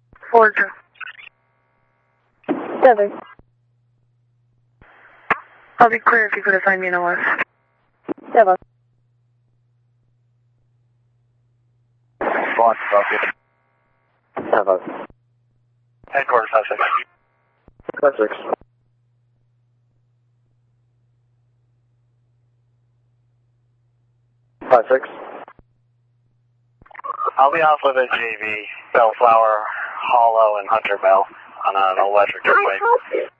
Georgia. 7. I'll be clear if you could assign me an OS. 7. Launch, copy. 7. Headquarters, 5-6. 5-6. 5-6. I'll be off with a JV, Bellflower, Hollow, and Hunter Bell on an electric wave.